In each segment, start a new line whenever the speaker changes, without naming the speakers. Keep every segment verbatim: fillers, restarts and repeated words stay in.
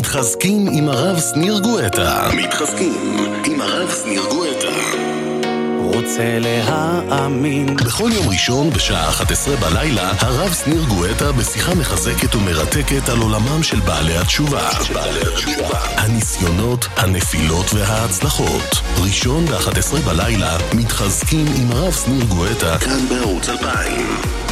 מתחזקים עם הרב שניר גואטה. מתחזקים עם הרב שניר גואטה.
רוצה להאמין.
בכל יום ראשון בשעה אחת עשרה בלילה, הרב שניר גואטה בשיחה מחזקת ומרתקת על עולמם של בעלי התשובה. בעלי התשובה. הניסיונות, הנפילות וההצלחות. ראשון ב-אחת עשרה בלילה, מתחזקים עם הרב שניר גואטה, כאן בערוץ אלפיים.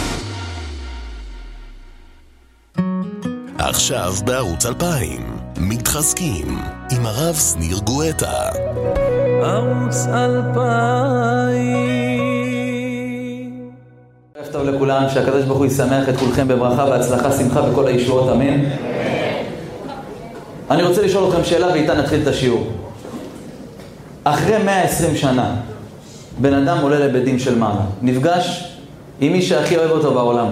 עכשיו בערוץ אלפיים, מתחזקים עם הרב שניר גואטה.
ערוץ אלפיים. ערב טוב לכולם, שהקדוש ברוך הוא ישמח את כולכם בברכה והצלחה, שמחה וכל הישועות, אמן. אני רוצה לשאול אתכם שאלה ואיתה נתחיל את השיעור. אחרי מאה ועשרים שנה, בן אדם עולה לבית דין של מעלה, נפגש עם מי שהכי אוהב אותו בעולם.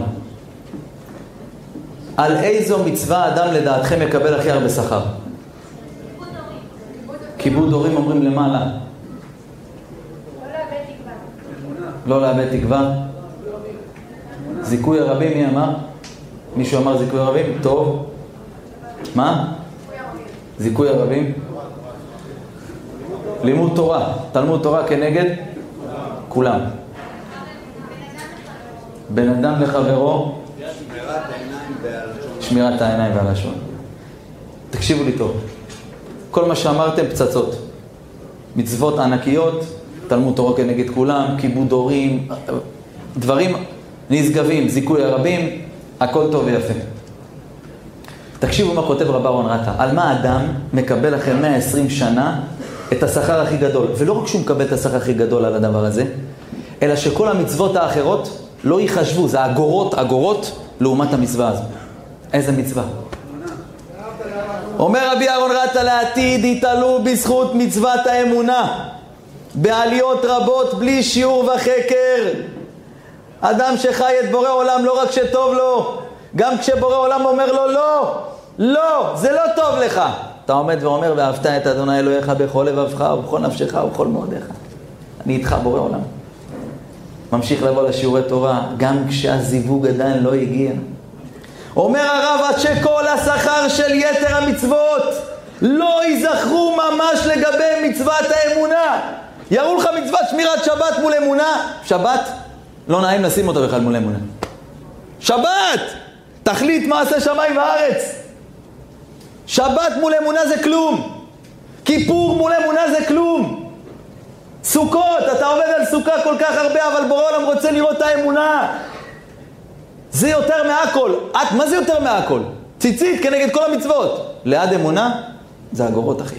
על איזו מצווה אדם לדעתכם יקבל הכי הרבה שכר? כיבוד הורים אומרים למעלה.
לא לאבד תקווה.
לא לאבד תקווה. זיכוי הרבים, מי אמר? מישהו אמר זיכוי הרבים? טוב. מה? זיכוי הרבים. לימוד תורה. תלמוד תורה כנגד? כולם. בן אדם לחברו. שמירת העיניים והלשון. תקשיבו לי טוב. כל מה שאמרתם פצצות. מצוות ענקיות, תלמוד תורה כנגד כולם, כיבוד הורים, דברים נשגבים, זיכוי הרבים, הכל טוב ויפה. תקשיבו מה כותב רב אהרון רטה. על מה אדם מקבל אחרי מאה ועשרים שנה את השכר הכי גדול. ולא רק שהוא מקבל את השכר הכי גדול על הדבר הזה, אלא שכל המצוות האחרות לא ייחשבו. זה אגורות, אגורות לעומת המצווה הזו. איזה מצווה? אומר רבי אהרון רטה, לעתיד יתעלו בזכות מצוות האמונה בעליות רבות בלי שיעור וחקר. אדם שחי את בורא עולם לא רק שטוב לו, גם כשבורא עולם אומר לו לא, לא, זה לא טוב לך, אתה עומד ואומר ואהבת את אדוני אלוהיך בכל לבבך ובכל נפשך ובכל מאודיך. אני איתך בורא עולם. ממשיך לבוא לשיעורי תורה גם כשהזיווג עדיין לא הגיע. אומר הרב, עד שכל השכר של יתר המצוות לא ייזכרו ממש לגבי מצוות האמונה. יראו לך מצוות שמירת שבת מול אמונה. שבת, לא נעים לשים אותה בכלל מול אמונה. שבת, תכלית מעשה שמיים וארץ. שבת מול אמונה זה כלום. כיפור מול אמונה זה כלום. סוכות, אתה עובד על סוכה כל כך הרבה, אבל בורא עולם רוצה לראות את האמונה. זה יותר מהכל. את, מה זה יותר מהכל? ציצית כנגד כל המצוות. ליד אמונה, זה הגורות אחי.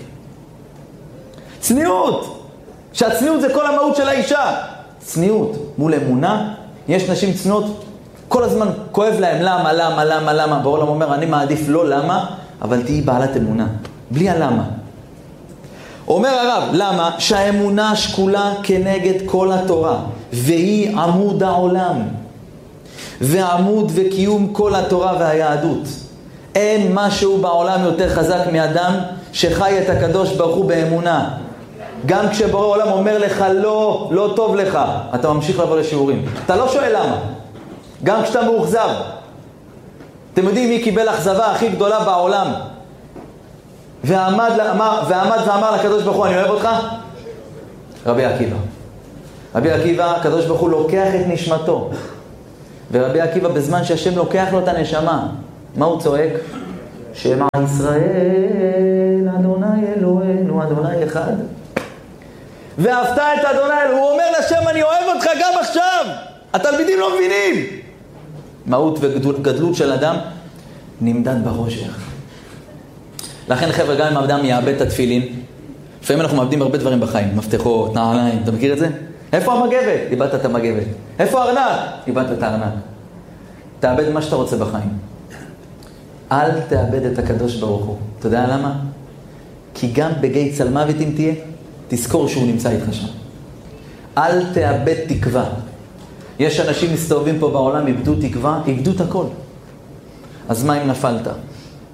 צניעות. שהצניעות זה כל המהות של האישה. צניעות מול אמונה. יש נשים צניעות, כל הזמן כואב להם למה, למה, למה, למה. בעולם אומר, אני מעדיף לא למה, אבל תהי בעלת אמונה. בלי הלמה. אומר הרב, למה? שהאמונה שקולה כנגד כל התורה. והיא עמוד העולם. ועמוד וקיום כל התורה והיהדות. אין משהו בעולם יותר חזק מאדם שחי את הקדוש ברוך הוא באמונה. גם כשבורא עולם אומר לך לא, לא טוב לך, אתה ממשיך לבוא לשיעורים. אתה לא שואל למה. גם כשאתה מאוכזב. אתם יודעים מי קיבל אכזבה הכי גדולה בעולם? ועמד, ואמר, ועמד ואמר לקדוש ברוך הוא, אני אוהב אותך? רבי עקיבא. רבי עקיבא, הקדוש ברוך הוא לוקח את נשמתו. ורבי עקיבא בזמן שהשם לוקח לו את הנשמה, מה הוא צועק? שמע ישראל, אדוני אלוהינו, אדוני אחד. ואהבת את אדוני אלוהינו, הוא אומר לשם, אני אוהב אותך גם עכשיו. התלמידים לא מבינים. מהות וגדלות של אדם נמדד בחושך. לכן חבר'ה, גם אם האדם יאבד את התפילין, לפעמים אנחנו מאבדים הרבה דברים בחיים, מפתחות, נעליים, אתה מכיר את זה? איפה המגבת? איבדת את המגבת. איפה הארנק? איבדת את הארנק. תאבד מה שאתה רוצה בחיים. אל תאבד את הקדוש ברוך הוא. אתה יודע למה? כי גם בגיא צל מוות אם תהיה, תזכור שהוא נמצא איתך שם. אל תאבד תקווה. יש אנשים מסתובבים פה בעולם, איבדו תקווה, איבדו את הכל. אז מה אם נפלת?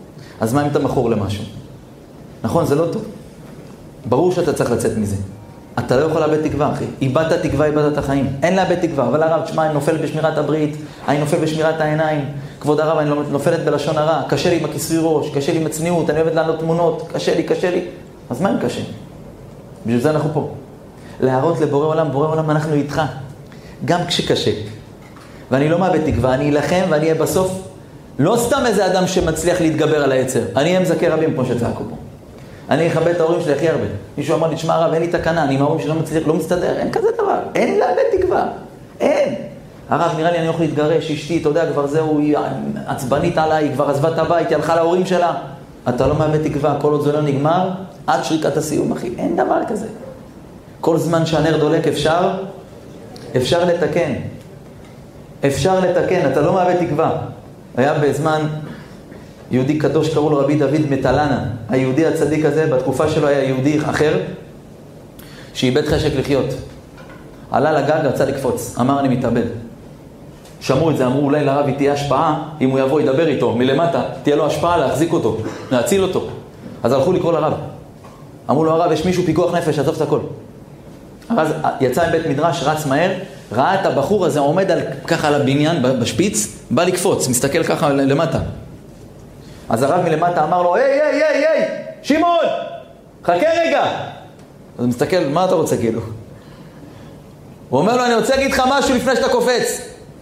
אז מה אם אתה מכור למשהו? נכון, זה לא טוב. ברור שאתה צריך לצאת מזה. אתה לא יכול לאבד תקווה, אחי. איבדת תקווה, איבדת את החיים. אין לאבד תקווה. אבל הרב, תשמע, אני נופל בשמירת הברית, אני נופל בשמירת העיניים. כבוד הרב, אני נופלת בלשון הרע. קשה לי עם הכיסוי ראש, קשה לי עם הצניעות, אני אוהבת לעלות תמונות, קשה לי, קשה לי. אז מה אם קשה? בשביל זה אנחנו פה. להראות לבורא עולם, בורא עולם, אנחנו איתך. גם כשקשה. ואני לא מאבד תקווה, אני אלחם ואני אהיה בסוף. לא סתם איזה אדם שמצליח להתגבר על היצר. אני אהיה מזכה רבים כמו שצעקו פה. אני אכבד את ההורים שלי הכי הרבה. מישהו אמר לי, תשמע הרב, אין לי תקנה, אני עם ההורים שלי לא מצליח, לא מסתדר, אין כזה דבר. אין לאבד תקווה. אין. הרב, נראה לי אני הולך להתגרש, אשתי, אתה יודע, כבר זהו, היא עצבנית עליי, היא כבר עזבה את הבית, היא הלכה להורים שלה. אתה לא מאבד תקווה, כל עוד זה לא נגמר, עד שריקת הסיום, אחי. אין דבר כזה. כל זמן שהנר דולק אפשר, אפשר לתקן. אפשר לתקן, אתה לא מאבד תקווה. היה בזמן יהודי קדוש, קראו לו רבי דוד מטלנה. היהודי הצדיק הזה, בתקופה שלו היה יהודי אחר, שאיבד חשק לחיות. עלה לגג, רצה לקפוץ. אמר, אני מתאבד. שמעו את זה, אמרו, אולי לרב היא תהיה השפעה, אם הוא יבוא, ידבר איתו מלמטה, תהיה לו השפעה להחזיק אותו, להציל אותו. אז הלכו לקרוא לרב. אמרו לו, הרב, יש מישהו פיקוח נפש, עזוב את הכל. אז יצא מבית מדרש, רץ מהר, ראה את הבחור הזה עומד על, ככה על הבניין, בשפיץ, בא לקפוץ, מסתכל ככה למטה. אז הרב מלמטה אמר לו, היי, היי, היי, היי, שמעון, חכה רגע. אז הוא מסתכל, מה אתה רוצה כאילו? הוא אומר לו, אני רוצה להגיד לך משהו לפני שאתה קופץ.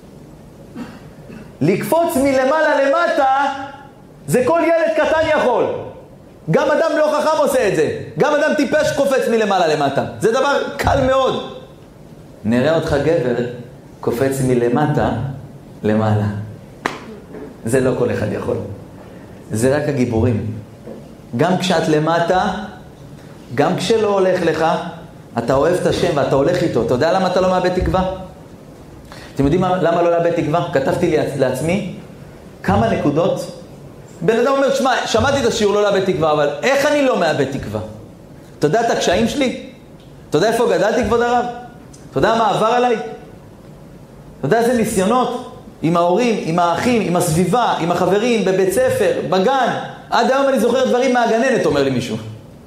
לקפוץ מלמעלה למטה, זה כל ילד קטן יכול. גם אדם לא חכם עושה את זה. גם אדם טיפש קופץ מלמעלה למטה. זה דבר קל מאוד. נראה אותך גבר, קופץ מלמטה למעלה. זה לא כל אחד יכול. זה רק הגיבורים. גם כשאת למטה, גם כשלא הולך לך, אתה אוהב את השם ואתה הולך איתו. אתה יודע למה אתה לא מאבד תקווה? אתם יודעים למה לא לאבד תקווה? כתבתי לעצמי כמה נקודות. בן אדם אומר, שמע, שמעתי את השיעור לא לאבד תקווה, אבל איך אני לא מאבד תקווה? אתה יודע את הקשיים שלי? אתה יודע איפה גדלתי, כבוד הרב? אתה יודע מה עבר עליי? אתה יודע איזה ניסיונות? עם ההורים, עם האחים, עם הסביבה, עם החברים, בבית ספר, בגן. עד היום אני זוכר דברים מהגננת, אומר לי מישהו.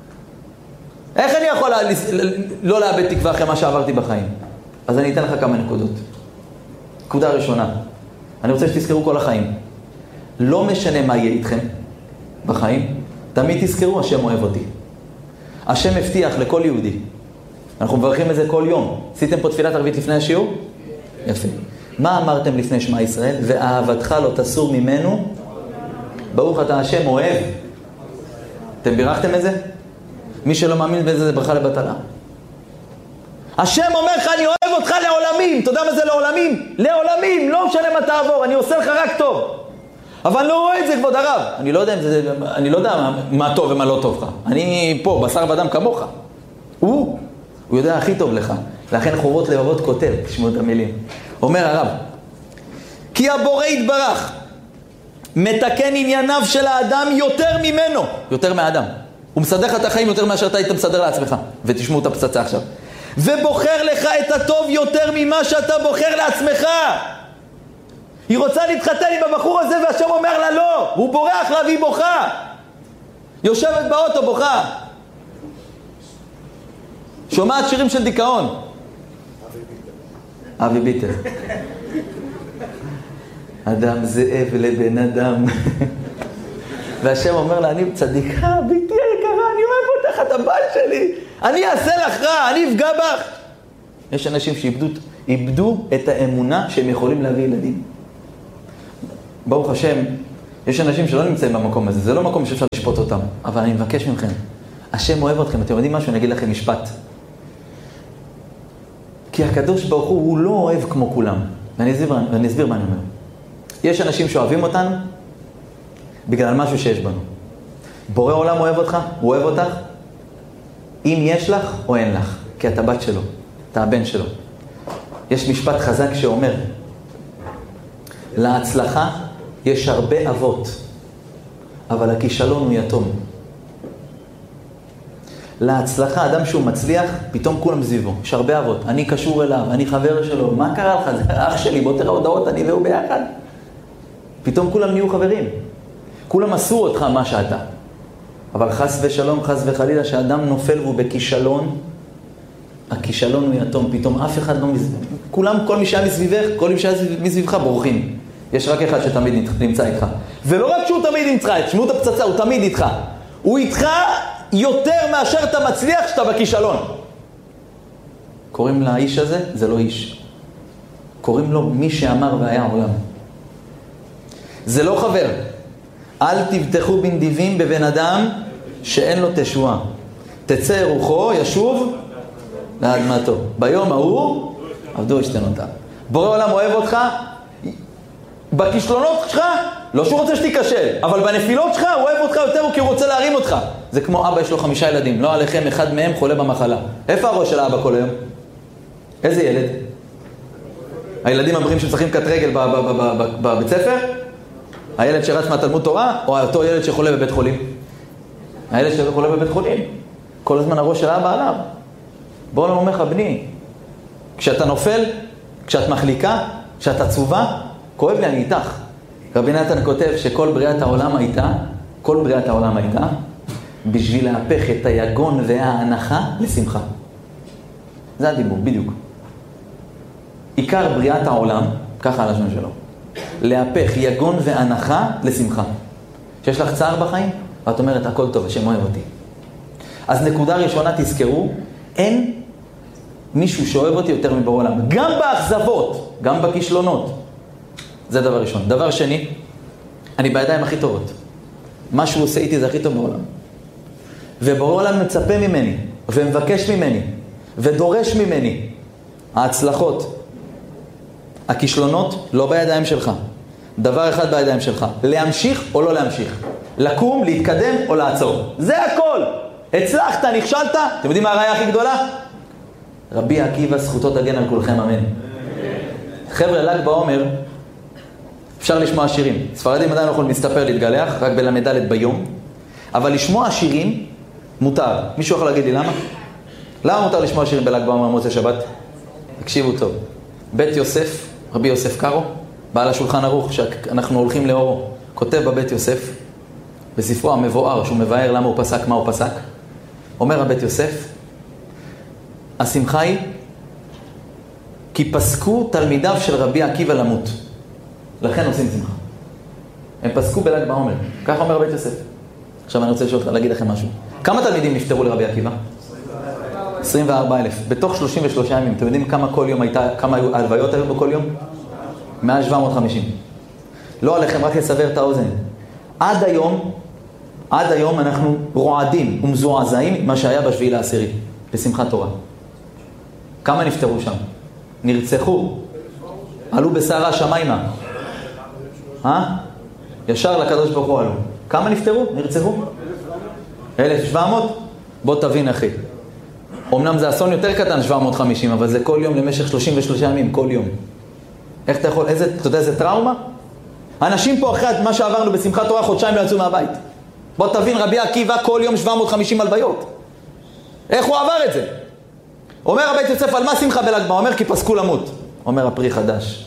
איך אני יכול לא לאבד תקווה אחרי מה שעברתי בחיים? אז אני אתן לך כמה נקודות. נקודה ראשונה. אני רוצה שתזכרו כל החיים. לא משנה מה יהיה איתכם בחיים, תמיד תזכרו, השם אוהב אותי. השם הבטיח לכל יהודי. אנחנו מברכים את זה כל יום. עשיתם פה תפילת ערבית לפני השיעור? יפה. מה אמרתם לפני שמע ישראל? ואהבתך לא תסור ממנו. ברוך אתה השם אוהב. אתם בירכתם את זה? מי שלא מאמין בזה זה ברכה לבטלה. השם אומר לך, אני אוהב אותך לעולמים. אתה יודע מה זה לעולמים? לעולמים, לא משנה מה תעבור, אני עושה לך רק טוב. אבל אני לא רואה את זה, כבוד הרב. אני לא יודע, זה, אני לא יודע מה, מה טוב ומה לא טוב לך. אני פה, בשר ודם כמוך. הוא, הוא יודע הכי טוב לך. לכן חובות לבבות כותב, תשמעו את המילים. אומר הרב, כי הבורא יתברך מתקן ענייניו של האדם יותר ממנו, יותר מהאדם. הוא מסדר לך את החיים יותר מאשר אתה היית מסדר לעצמך. ותשמעו את הפצצה עכשיו. ובוחר לך את הטוב יותר ממה שאתה בוחר לעצמך. היא רוצה להתחתן עם הבחור הזה והשם אומר לה לא. הוא בורח לה והיא בוכה. יושבת באוטו בוכה. שומעת שירים של דיכאון. אבי ביטר. אדם זאב לבן אדם. והשם אומר לה, אני צדיקה, ביתי היקרה, אני אוהב אותך, את הבת שלי. אני אעשה לך רע, אני אפגע בך. יש אנשים שאיבדו איבדו את האמונה שהם יכולים להביא ילדים. ברוך השם, יש אנשים שלא נמצאים במקום הזה. זה לא מקום שאפשר לשפוט אותם. אבל אני מבקש מכם. השם אוהב אתכם. אתם יודעים משהו? אני אגיד לכם משפט. כי הקדוש ברוך הוא, הוא לא אוהב כמו כולם. ואני אסביר, ואני אסביר מה אני אומר. יש אנשים שאוהבים אותנו בגלל משהו שיש בנו. בורא עולם אוהב אותך, הוא אוהב אותך, אם יש לך או אין לך. כי אתה בת שלו, אתה הבן שלו. יש משפט חזק שאומר, להצלחה יש הרבה אבות, אבל הכישלון הוא יתום. להצלחה, אדם שהוא מצליח, פתאום כולם סביבו. יש הרבה אבות. אני קשור אליו, אני חבר שלו. מה קרה לך? זה אח שלי, בוא תראה הודעות, אני והוא ביחד. פתאום כולם נהיו חברים. כולם עשו אותך מה שאתה. אבל חס ושלום, חס וחלילה, שאדם נופל והוא בכישלון, הכישלון הוא יתום, פתאום אף אחד לא... כולם, כל מי שהיה מסביבך, כל מי שהיה מסביבך בורחים. יש רק אחד שתמיד נמצא איתך. ולא רק שהוא תמיד נמצא, תשמעו את הפצצה, הוא תמיד איתך. הוא איתך יותר מאשר אתה מצליח שאתה בכישלון. קוראים לאיש הזה, זה לא איש. קוראים לו מי שאמר והיה עולם. זה לא חבר. אל תבטחו בנדיבים בבן אדם שאין לו תשועה. תצא רוחו, ישוב לאדמתו. ביום ההוא עבדו השתנותיו. בורא עולם אוהב אותך, בכישלונות שלך, לא שהוא רוצה שתיכשל, אבל בנפילות שלך הוא אוהב אותך יותר כי הוא רוצה להרים אותך. זה כמו אבא, יש לו חמישה ילדים, לא עליכם, אחד מהם חולה במחלה. איפה הראש של האבא כל היום? איזה ילד? הילדים הבריאים שצריכים קט רגל בבית ספר? הילד שרץ מהתלמוד תורה, או אותו ילד שחולה בבית חולים? הילד שחולה בבית חולים. כל הזמן הראש של האבא עליו. בוא לא אומר לך, בני, כשאתה נופל, כשאת מחליקה, כשאת עצובה, כואב לי, אני איתך. רבי נתן כותב שכל בריאת העולם הייתה, כל בריאת העולם הייתה, בשביל להפך את היגון וההנחה לשמחה. זה הדיבור, בדיוק. עיקר בריאת העולם, ככה הלשון שלו, להפך יגון והנחה לשמחה. שיש לך צער בחיים, ואת אומרת, הכל טוב, השם אוהב אותי. אז נקודה ראשונה, תזכרו, אין מישהו שאוהב אותי יותר מבורא עולם. גם באכזבות, גם בכישלונות. זה דבר ראשון. דבר שני, אני בידיים הכי טובות. מה שהוא עושה איתי זה הכי טוב בעולם. ובורא עולם מצפה ממני, ומבקש ממני, ודורש ממני. ההצלחות, הכישלונות, לא בידיים שלך. דבר אחד בידיים שלך. להמשיך או לא להמשיך. לקום, להתקדם או לעצור. זה הכל. הצלחת, נכשלת. אתם יודעים מה הראיה הכי גדולה? רבי עקיבא, זכותו תגן על כולכם, אמן. חבר'ה, ל"ג בעומר, אפשר לשמוע שירים. ספרדים עדיין לא יכולים להסתפר להתגלח, רק בלמד ד' ביום. אבל לשמוע שירים מותר. מישהו יכול להגיד לי למה? למה מותר לשמוע שירים בל"ג בעומר מוצאי שבת? תקשיבו טוב. בית יוסף, רבי יוסף קארו, בעל השולחן ערוך שאנחנו הולכים לאורו, כותב בבית יוסף, בספרו המבואר, שהוא מבאר למה הוא פסק, מה הוא פסק. אומר הבית יוסף, השמחה היא כי פסקו תלמידיו של רבי עקיבא למות. לכן עושים שמחה. הם פסקו בל"ג בעומר. ככה אומר בית יוסף. עכשיו אני רוצה לשאול, להגיד לכם משהו. כמה תלמידים נפטרו לרבי עקיבא? עשרים וארבעה אלף. בתוך שלושים ושלושה ימים. אתם יודעים כמה כל יום הייתה, כמה הלוויות היו בכל יום? מעל שבע מאות וחמישים. לא עליכם, רק לסבר את האוזן. עד היום, עד היום אנחנו רועדים ומזועזעים מה שהיה בשביעי לעשירי. בשמחת תורה. כמה נפטרו שם? נרצחו. עלו בסערה שמיימה. אה? ישר לקדוש ברוך הוא עלו. כמה נפטרו? נרצחו? אלף שבע מאות? בוא תבין אחי. אמנם זה אסון יותר קטן שבע מאות וחמישים, אבל זה כל יום למשך שלושים ושלושה ימים, כל יום. איך אתה יכול, איזה, אתה יודע איזה טראומה? אנשים פה אחרי מה שעברנו בשמחת תורה חודשיים לא יצאו מהבית. בוא תבין, רבי עקיבא כל יום שבע מאות וחמישים הלוויות. איך הוא עבר את זה? אומר הבית יוסף, על מה שמחה בל"ג בעומר? אומר כי פסקו למות. אומר הפרי חדש.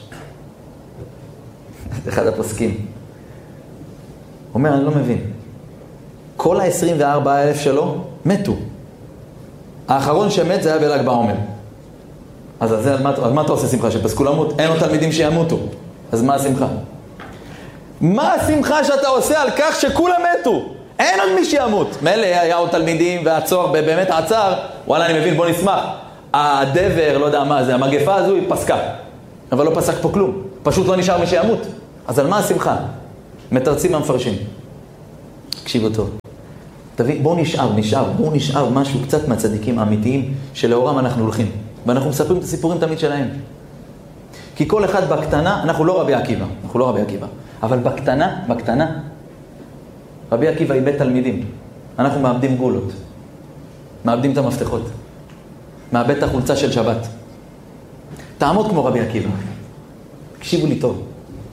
אחד הפוסקים. אומר, אני לא מבין. כל ה-עשרים וארבעה אלף שלו מתו. האחרון שמת זה היה בל"ג בעומר. אז על, זה, על, מה, על מה אתה עושה שמחה? שפסקו למות? אין עוד תלמידים שימותו. אז מה השמחה? מה השמחה שאתה עושה על כך שכולם מתו? אין עוד מי שימות. מלא היה עוד תלמידים והצורך באמת עצר. וואלה, אני מבין, בוא נשמח. הדבר, לא יודע מה זה, המגפה הזו היא פסקה. אבל לא פסק פה כלום. פשוט לא נשאר מי שימות. אז על מה השמחה? מתרצים המפרשים. תקשיבו טוב. תבין, בואו נשאר, נשאר, בואו נשאר משהו קצת מהצדיקים האמיתיים שלאורם אנחנו הולכים. ואנחנו מספרים את הסיפורים תמיד שלהם. כי כל אחד בקטנה, אנחנו לא רבי עקיבא, אנחנו לא רבי עקיבא. אבל בקטנה, בקטנה, רבי עקיבא איבד תלמידים. אנחנו מאבדים גולות. מאבדים את המפתחות. מאבד את החולצה של שבת. תעמוד כמו רבי עקיבא. תקשיבו לי טוב.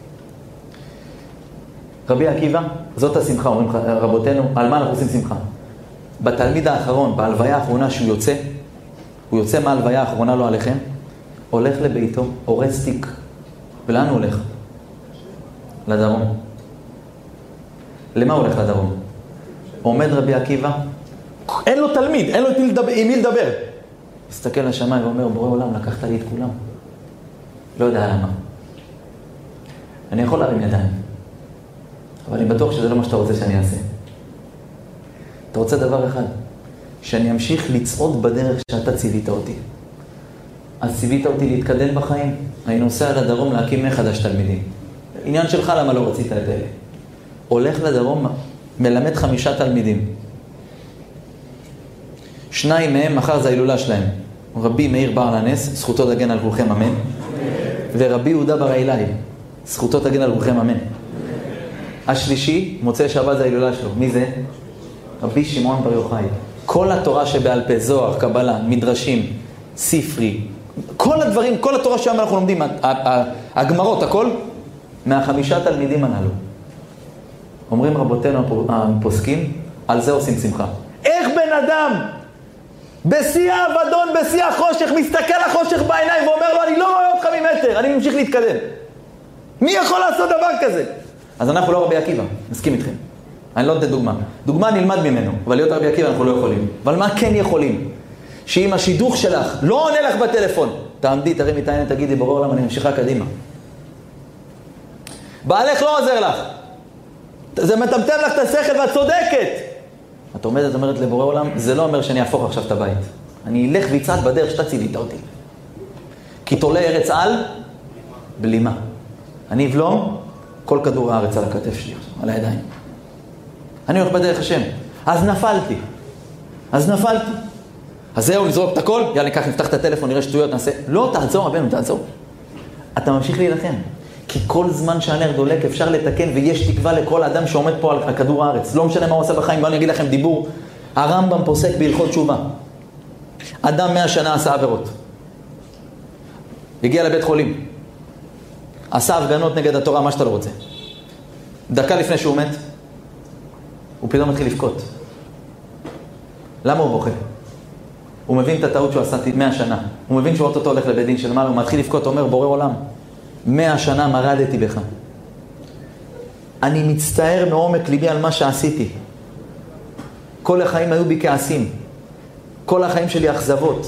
רבי עקיבא, זאת השמחה, אומרים רבותינו, על מה אנחנו עושים שמחה? בתלמיד האחרון, בהלוויה האחרונה שהוא יוצא, הוא יוצא מההלוויה האחרונה לא עליכם, הולך לביתו, הורס תיק. ולאן הוא הולך? לדרום. למה הוא הולך לדרום? עומד רבי עקיבא, אין לו תלמיד, אין לו עם מי לדבר. מסתכל לשמיים ואומר, בורא עולם, לקחת לי את כולם. לא יודע למה. אני יכול להרים ידיים, אבל אני בטוח שזה לא מה שאתה רוצה שאני אעשה. אתה רוצה דבר אחד, שאני אמשיך לצעוד בדרך שאתה ציווית אותי. אז ציווית אותי להתקדם בחיים. אני נוסע לדרום להקים מחדש תלמידים. עניין שלך למה לא רצית את אלה. הולך לדרום, מלמד חמישה תלמידים. שניים מהם, מחר זה ההילולה שלהם. רבי מאיר בעל הנס, זכותו תגן על כולכם אמן. ורבי יהודה בר אילאי, זכותו תגן על כולכם אמן. השלישי, מוצאי שבת זה ההילולה שלו. מי זה? רבי שמעון בר יוחאי. כל התורה שבעל פה, זוהר, קבלה, מדרשים, ספרי, כל הדברים, כל התורה שם אנחנו לומדים, הגמרות, הכל, מהחמישה תלמידים הללו. אומרים רבותינו הפוסקים, על זה עושים שמחה. איך בן אדם, בשיא האבדון, בשיא החושך, מסתכל לחושך בעיניים ואומר לו, אני לא רואה אותך ממטר, אני ממשיך להתקדם. מי יכול לעשות דבר כזה? אז אנחנו לא רבי עקיבא, מסכים איתכם. אני לא נותן דוגמה. דוגמה נלמד ממנו, אבל להיות רבי עקיבא אנחנו לא יכולים. אבל מה כן יכולים? שאם השידוך שלך לא עונה לך בטלפון, תעמדי, תרימי את העין, תגידי, בורא עולם, אני ממשיכה קדימה. בעלך לא עוזר לך. זה מטמטם לך את השכל ואת צודקת. את עומדת, את אומרת לבורא עולם, זה לא אומר שאני אהפוך עכשיו את הבית. אני אלך ויצעד בדרך שאתה ציווית אותי. כי תולה ארץ על בלימה. אני אבלום כל כדור הארץ על הכתף שלי, על הידיים. אני הולך בדרך השם. אז נפלתי. אז נפלתי. אז זהו, נזרוק את הכל, יאללה, ניקח, נפתח את הטלפון, נראה שטויות, נעשה. לא, תעצור, רבנו, תעצור. אתה ממשיך להילחם. כי כל זמן שהנר דולק אפשר לתקן, ויש תקווה לכל אדם שעומד פה על כדור הארץ. לא משנה מה הוא עושה בחיים, בואו אני אגיד לכם דיבור. הרמב"ם פוסק בהלכות תשובה. אדם מאה שנה עשה עבירות. הגיע לבית חולים. עשה הפגנות נגד התורה, מה שאתה לא רוצה. דקה לפני שהוא מת, הוא פתאום מתחיל לבכות. למה הוא בוכה? הוא מבין את הטעות שהוא עשה מאה שנה. הוא מבין שהוא אותו הולך לבית דין של מעלה, הוא מתחיל לבכות, אומר, בורא עולם, מאה שנה מרדתי בך. אני מצטער מעומק ליבי על מה שעשיתי. כל החיים היו בי כעסים. כל החיים שלי אכזבות.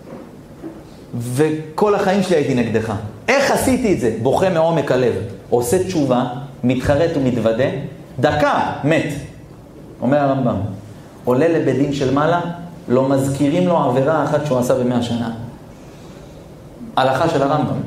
וכל החיים שלי הייתי נגדך. איך עשיתי את זה? בוכה מעומק הלב. עושה תשובה, מתחרט ומתוודה, דקה, מת. אומר הרמב"ם, עולה לבית דין של מעלה, לא מזכירים לו עבירה אחת שהוא עשה במאה שנה. הלכה של הרמב"ם.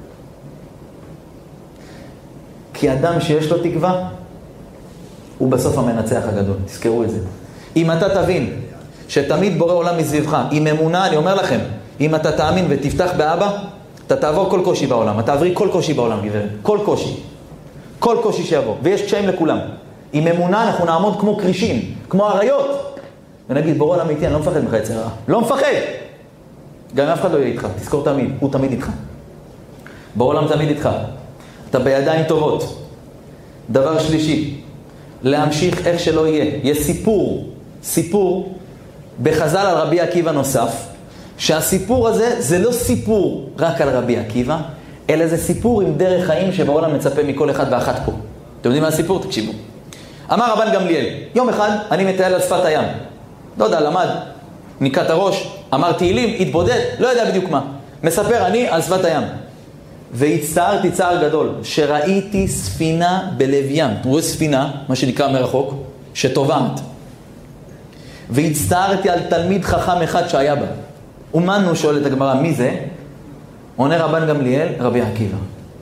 כי אדם שיש לו תקווה, הוא בסוף המנצח הגדול. תזכרו את זה. אם אתה תבין שתמיד בורא עולם מסביבך, עם אמונה, אני אומר לכם, אם אתה תאמין ותפתח באבא, אתה תעבור כל קושי בעולם. אתה תעברי כל קושי בעולם, גברת. כל קושי. כל קושי שיבוא. ויש קשיים לכולם. עם אמונה אנחנו נעמוד כמו קרישים, כמו אריות. ונגיד, בורא עולם איתי, אני לא מפחד ממך יצר רע. לא מפחד. גם אף אחד לא יהיה איתך. תזכור תמיד, הוא תמיד איתך. בורא עולם תמיד איתך. אתה בידיים טובות. דבר שלישי, להמשיך איך שלא יהיה. יש סיפור, סיפור בחז"ל על רבי עקיבא נוסף, שהסיפור הזה זה לא סיפור רק על רבי עקיבא, אלא זה סיפור עם דרך חיים שבעולם מצפה מכל אחד ואחת פה. אתם יודעים מה הסיפור? תקשיבו. אמר רבן גמליאל, יום אחד אני מטייל על שפת הים. לא יודע, למד, ניקה את הראש, אמר תהילים, התבודד, לא יודע בדיוק מה. מספר אני על שפת הים. והצטערתי צער גדול, שראיתי ספינה בלב ים. הוא רואה ספינה, מה שנקרא מרחוק, שטובעת. והצטערתי על תלמיד חכם אחד שהיה בה. ומנו שואל את הגמרא, מי זה? עונה רבן גמליאל, רבי עקיבא.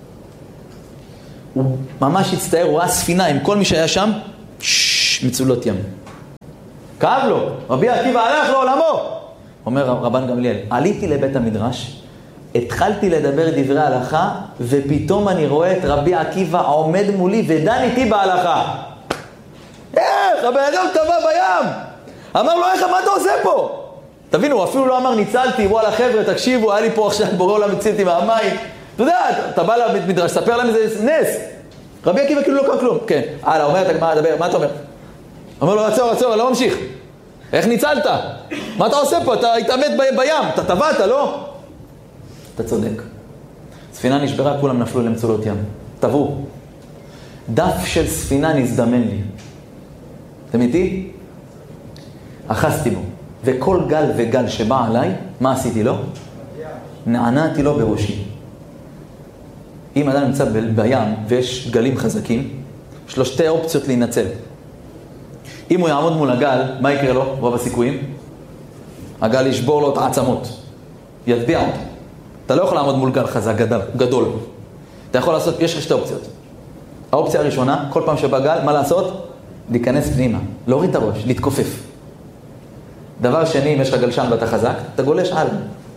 הוא ממש הצטער, הוא ראה ספינה עם כל מי שהיה שם, שש, מצולות ים. כאב לו, רבי עקיבא הלך לעולמו. אומר רבן גמליאל, עליתי לבית המדרש, התחלתי לדבר דברי הלכה, ופתאום אני רואה את רבי עקיבא עומד מולי ודן איתי בהלכה. איך? הבן אדם טבע בים. אמר לו, איך, מה אתה עושה פה? תבינו, הוא אפילו לא אמר, ניצלתי, וואלה חבר'ה, תקשיבו, היה לי פה עכשיו בורא עולם הציל מהמים. אתה יודע, אתה בא לבית מדרש, ספר להם איזה נס. רבי עקיבא כאילו לא קם כלום. כן, הלאה, אומרת הגמרא, דבר, מה אתה אומר? אומר לו, עצור, עצור, אני לא ממשיך. איך ניצלת? מה אתה עושה פה? אתה התאמת בים, אתה טבעת, לא? אתה צודק. ספינה נשברה, כולם נפלו למצולות ים. טבעו. דף של ספינה נזדמן לי. אתם איתי? אחזתי בו. וכל גל וגל שבא עליי, מה עשיתי לו? נענעתי לו בראשי. אם אדם נמצא בים ויש גלים חזקים, יש לו שתי אופציות להינצל. אם הוא יעמוד מול הגל, מה יקרה לו? רוב הסיכויים. הגל ישבור לו את העצמות. יטביע אותו. אתה לא יכול לעמוד מול גל חזק גדול. גדול. אתה יכול לעשות, יש שתי אופציות. האופציה הראשונה, כל פעם שבא גל, מה לעשות? להיכנס פנימה. להוריד את הראש, להתכופף. דבר שני, אם יש לך גלשן ואתה חזק, אתה גולש הלאה.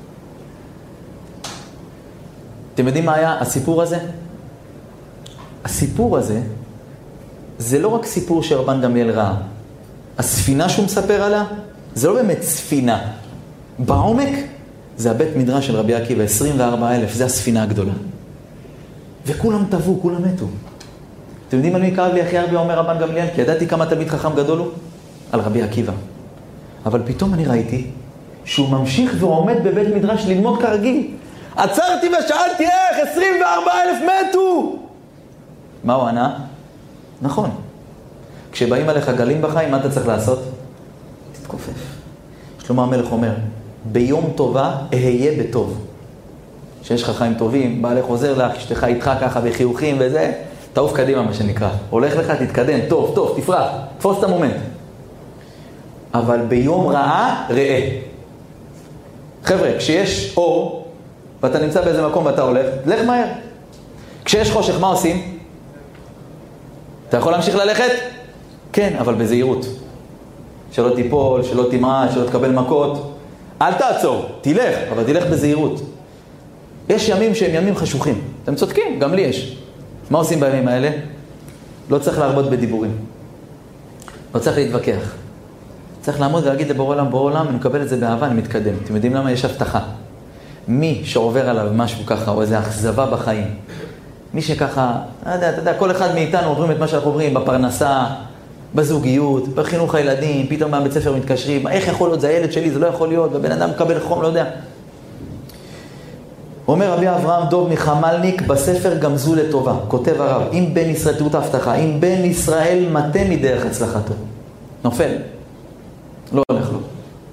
אתם יודעים מה היה הסיפור הזה? הסיפור הזה, זה לא רק סיפור שרבן גמליאל ראה. הספינה שהוא מספר עליה, זה לא באמת ספינה. בעומק, זה הבית מדרש של רבי עקיבא, עשרים וארבעה אלף, זה הספינה הגדולה. וכולם טבעו, כולם מתו. אתם יודעים על מי כאב לי הכי הרבה, אומר רבן גמליאל? כי ידעתי כמה תלמיד חכם גדול הוא? על רבי עקיבא. אבל פתאום אני ראיתי שהוא ממשיך ועומד בבית מדרש ללמוד כרגיל. עצרתי ושאלתי איך, עשרים וארבעה אלף מתו! מה הוא ענה? נכון. כשבאים עליך גלים בחיים, מה אתה צריך לעשות? תתכופף. שלמה המלך אומר, ביום טובה אהיה בטוב. שיש לך חיים טובים, בעלך עוזר לך, אשתך איתך ככה בחיוכים וזה, תעוף קדימה מה שנקרא. הולך לך, תתקדם, טוב, טוב, תפרח, תפוס את המומנט. אבל ביום רעה, ראה. חבר'ה, כשיש אור, ואתה נמצא באיזה מקום ואתה הולך, לך מהר. כשיש חושך, מה עושים? אתה יכול להמשיך ללכת? כן, אבל בזהירות. שלא תיפול, שלא תמעט, שלא תקבל מכות. אל תעצור, תלך, אבל תלך בזהירות. יש ימים שהם ימים חשוכים. אתם צודקים, גם לי יש. מה עושים בימים האלה? לא צריך להרבות בדיבורים. לא צריך להתווכח. צריך לעמוד ולהגיד לבורא עולם, בורא עולם, אני מקבל את זה באהבה, אני מתקדם. אתם יודעים למה? יש הבטחה. מי שעובר עליו משהו ככה, או איזו אכזבה בחיים, מי שככה, אתה יודע, אתה יודע, כל אחד מאיתנו עוברים את מה שאנחנו עוברים, בפרנסה, בזוגיות, בחינוך הילדים, פתאום מהבית ספר מתקשרים, איך יכול להיות? זה הילד שלי, זה לא יכול להיות, ובן אדם מקבל חום, לא יודע. אומר רבי אברהם דוב מחמלניק בספר גמזו לטובה, כותב הרב, אם בן ישראל, תראו את ההבטחה, אם בן ישראל מטה מדרך הצלחתו, נופל, לא הולך לו.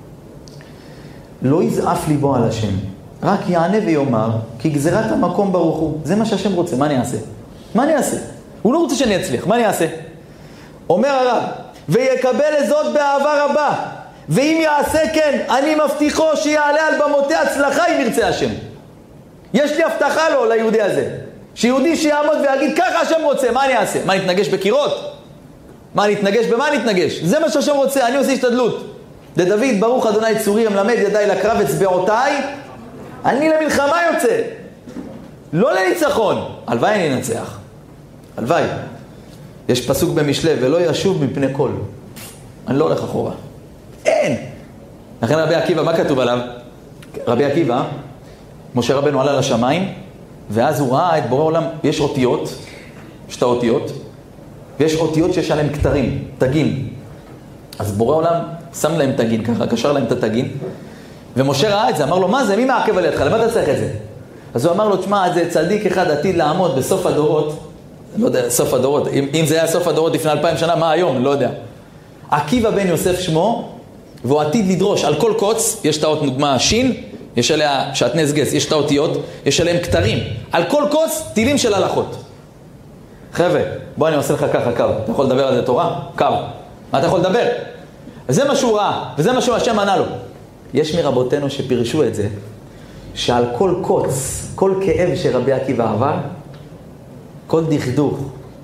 לא יזעף ליבו על השם, רק יענה ויאמר, כי גזירת המקום ברוך הוא. זה מה שהשם רוצה, מה אני אעשה? מה אני אעשה? הוא לא רוצה שאני אצליח, מה אני אעשה? אומר הרב, ויקבל זאת באהבה רבה, ואם יעשה כן, אני מבטיחו שיעלה על במותי הצלחה אם ירצה השם. יש לי הבטחה לו, ליהודי הזה. שיהודי שיעמוד ויגיד, ככה השם רוצה, מה אני אעשה? מה, נתנגש בקירות? מה, נתנגש? במה נתנגש? זה מה שהשם רוצה, אני עושה השתדלות. דוד, ברוך אדוני צורי, המלמד ידיי לקרב אצבעותיי, אני למלחמה יוצא. לא לניצחון. הלוואי אני אנצח. הלוואי. יש פסוק במשלי, ולא ישוב מפני כל. אני לא הולך אחורה. אין. לכן רבי עקיבא, מה כתוב עליו? רבי עקיבא, משה רבנו עלה לשמיים, ואז הוא ראה את בורא עולם, יש אותיות, יש את האותיות, ויש אותיות שיש עליהם כתרים, תגים. אז בורא עולם שם להם תגין ככה, קשר להם את התגין, ומשה ראה את זה, אמר לו, מה זה? מי מעכב על ידך? למה אתה צריך את זה? אז הוא אמר לו, תשמע, זה צדיק אחד עתיד לעמוד בסוף הדורות, לא יודע, סוף הדורות, אם, אם זה היה סוף הדורות לפני אלפיים שנה, מה היום? לא יודע. עקיבא בן יוסף שמו, והוא עתיד לדרוש על כל קוץ, יש את האות נוגמה שין, יש עליה שעטנז גס, יש את האותיות, יש עליהם כתרים. על כל קוץ, טילים של הלכות. חבר'ה, בוא אני עושה לך ככה קו. אתה יכול לדבר על זה תורה? קו. מה אתה יכול לדבר? וזה מה שהוא ראה, וזה מה שהוא השם ענה לו. יש מרבותינו שפירשו את זה, שעל כל קוץ, כל כאב שרבי עקיבא עבר, כל דכדוך,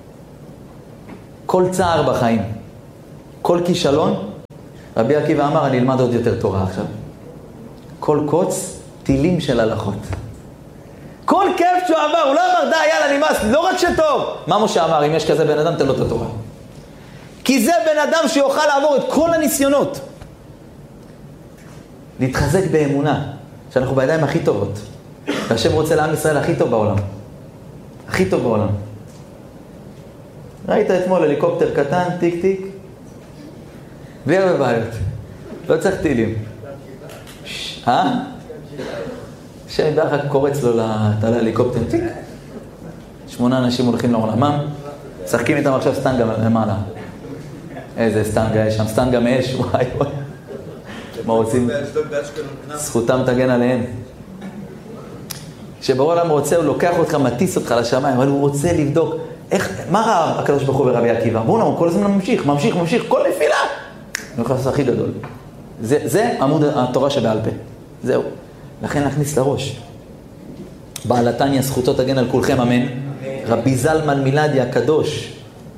כל צער בחיים, כל כישלון, רבי עקיבא אמר, אני אלמד עוד יותר תורה עכשיו. כל קוץ, טילים של הלכות. כל כאב שהוא עבר, הוא לא אמר, די, יאללה, נמאס, לא רק שטוב. מה משה אמר, אם יש כזה בן אדם, תן לו את התורה. כי זה בן אדם שיוכל לעבור את כל הניסיונות. להתחזק באמונה, שאנחנו בידיים הכי טובות. והשם רוצה לעם ישראל הכי טוב בעולם. הכי טוב בעולם. ראית אתמול הליקופטר קטן, טיק טיק, בלי הרבה בעיות. לא צריך טילים. אה? שם דרך קורץ לו לתעלה הליקופטר, טיק. שמונה אנשים הולכים לעולמם, שחקים איתם עכשיו סטנגה למעלה. איזה סטנגה יש שם, סטנגה מאש, וואי וואי. מה רוצים? זכותם תגן עליהם. כשבורא עולם רוצה, הוא לוקח אותך, מטיס אותך לשמיים, אבל הוא רוצה לבדוק, איך, מה ראה הקדוש ברוך הוא ברבי עקיבא? בואו נאמר, כל הזמן ממשיך, ממשיך, ממשיך, כל נפילה. אני הולך לעשות הכי גדול. זה, זה עמוד התורה שבעל פה. זהו. לכן להכניס לראש. בעל התניא, זכותו תגן על כולכם, אמן. רבי זלמן מילדי הקדוש,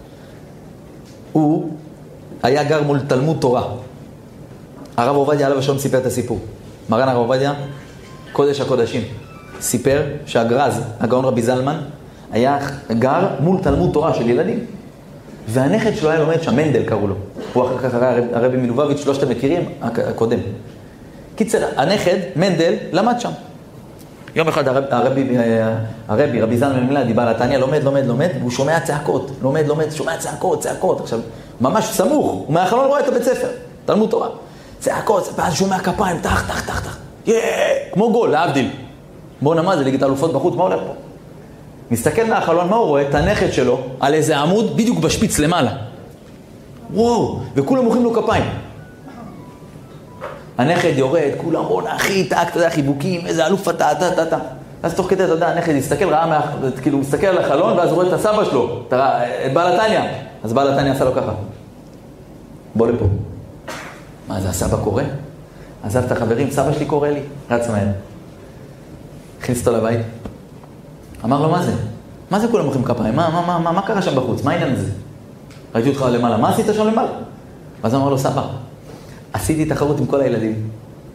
הוא היה גר מול תלמוד תורה. הרב עובדיה עליו השלום סיפר את הסיפור. מרן הרב עובדיה, קודש הקודשים, סיפר שהגרז, הגאון רבי זלמן, היה גר מול תלמוד תורה של ילדים. והנכד שלו היה לומד שם, מנדל קראו לו. הוא אחר כך הרב, הרבי מלובביץ', שלושת מכירים, הקודם. קיצר, הנכד, מנדל, למד שם. יום אחד הרב, הרבי, הרבי, רבי זלמן מילדי, בעל התניא, לומד, לומד, לומד, והוא שומע צעקות. לומד, לומד, שומע צעקות, צעקות. עכשיו, ממש סמוך, הוא מהחלון רואה את הבית ספר, תלמוד תורה. צעקות, ואז שומע כפיים, תח, תח, תח, תח. יאה, כמו גול, להבדיל. בואו נמה, זה ליגת האלופות בחוץ, מה הולך פה? מסתכל מהחלון, מה הוא רואה? את הנכד שלו, על איזה עמוד, בדיוק בשפיץ למעלה. וואו, וכולם מוחאים לו כפיים. הנכד יורד, כולם, בוא נאחי, תאק, אתה יודע, חיבוקים, איזה אלוף אתה, אתה, אתה, אתה. אז תוך כדי, אתה יודע, הנכד יסתכל, ראה, מה, כאילו, מסתכל על החלון, ואז הוא רואה את הסבא שלו, את בעל התניא. אז בעל התניא עשה לו ככה. בוא לפה. מה, זה הסבא קורא? עזב את החברים, סבא שלי קורא לי, רץ מהר. הכניס אותו לבית. אמר לו, מה זה? מה זה כולם מוחאים כפיים? מה, מה, מה, מה, מה קרה שם בחוץ? מה העניין הזה? ראיתי אותך למעלה, מה עשית שם למעלה? ואז אמר לו, סבא, עשיתי תחרות עם כל הילדים.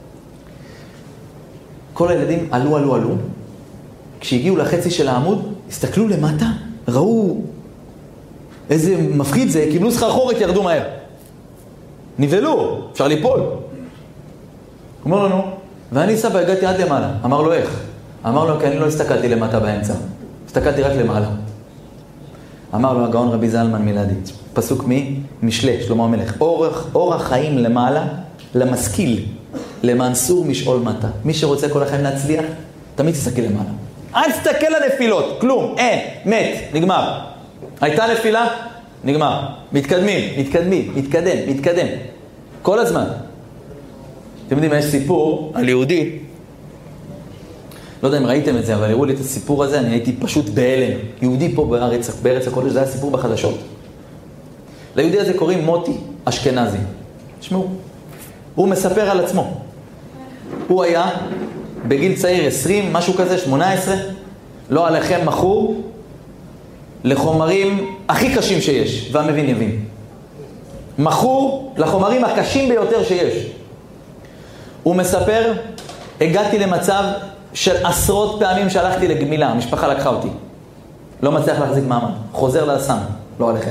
כל הילדים עלו, עלו, עלו. כשהגיעו לחצי של העמוד, הסתכלו למטה, ראו איזה מפחיד זה, קיבלו סחרחורת, ירדו מהר. נבלו, אפשר ליפול. אומר לנו, ואני סבא הגעתי עד למעלה. אמר לו, איך? אמר לו, כי אני לא הסתכלתי למטה באמצע. הסתכלתי רק למעלה. אמר לו הגאון רבי זלמן מילדי, פסוק מי? משלי, שלמה המלך. אורח, אורח חיים למעלה, למשכיל, למנסור משאול מטה. מי שרוצה כל החיים להצליח, תמיד תסתכל למעלה. אל תסתכל לנפילות, כלום, אין, מת, נגמר. הייתה נפילה, נגמר. מתקדמים, מתקדמים, מתקדם, מתקדם. כל הזמן. אתם יודעים, יש סיפור על יהודי, לא יודע אם ראיתם את זה, אבל הראו לי את הסיפור הזה, אני הייתי פשוט בהלם. יהודי פה בארץ, בארץ הקודש, זה היה סיפור בחדשות. ליהודי הזה קוראים מוטי אשכנזי. תשמעו, הוא מספר על עצמו. הוא היה בגיל צעיר עשרים, משהו כזה, שמונה עשרה, לא עליכם מכור, לחומרים הכי קשים שיש, והמבין יבין. מכור לחומרים הקשים ביותר שיש. הוא מספר, הגעתי למצב של עשרות פעמים שהלכתי לגמילה, המשפחה לקחה אותי. לא מצליח להחזיק מעמד, חוזר לאסם, לא עליכם.